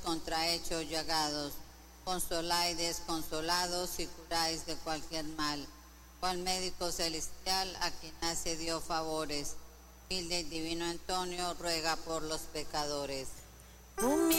contrahechos llagados. Consoláis desconsolados y curáis de cualquier mal. Cual médico celestial a quien nace dio favores. Humilde y divino Antonio ruega por los pecadores.